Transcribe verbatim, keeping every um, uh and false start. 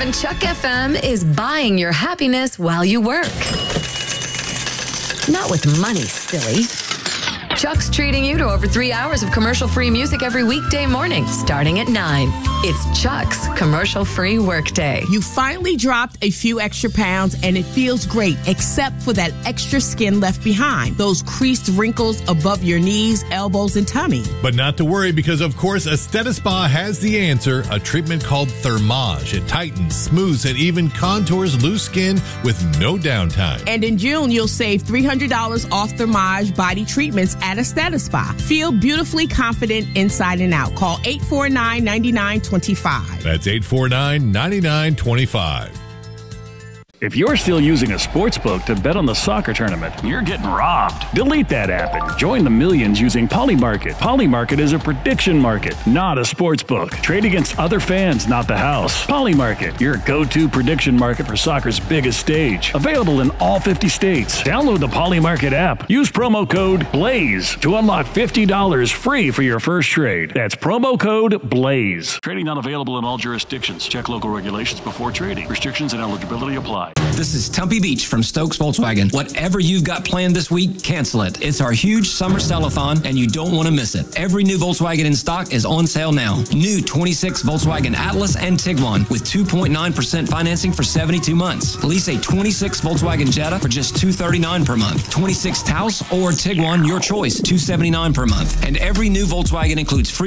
seven Chuck F M is buying your happiness while you work. Not with money, silly. Chuck's treating you to over three hours of commercial-free music every weekday morning, starting at nine. It's Chuck's commercial-free workday. You finally dropped a few extra pounds, and it feels great, except for that extra skin left behind. Those creased wrinkles above your knees, elbows, and tummy. But not to worry, because of course, Aesthetispa has the answer, a treatment called Thermage. It tightens, smooths, and even contours loose skin with no downtime. And in June, you'll save three hundred dollars off Thermage body treatments at Aesthetispa. Feel beautifully confident inside and out. Call eight four nine, nine nine two five. That's eight four nine, nine nine two five. If you're still using a sportsbook to bet on the soccer tournament, you're getting robbed. Delete that app and join the millions using Polymarket. Polymarket is a prediction market, not a sportsbook. Trade against other fans, not the house. Polymarket, your go-to prediction market for soccer's biggest stage. Available in all fifty states. Download the Polymarket app. Use promo code BLAZE to unlock fifty dollars free for your first trade. That's promo code BLAZE. Trading not available in all jurisdictions. Check local regulations before trading. Restrictions and eligibility apply. This is Tumpy Beach from Stokes Volkswagen. Whatever you've got planned this week, cancel it. It's our huge summer sell-a-thon, and you don't want to miss it. Every new Volkswagen in stock is on sale now. New twenty-six Volkswagen Atlas and Tiguan with two point nine percent financing for seventy-two months. Lease a twenty-six Volkswagen Jetta for just two hundred thirty-nine dollars per month. twenty-six Taos or Tiguan, your choice, two hundred seventy-nine dollars per month. And every new Volkswagen includes free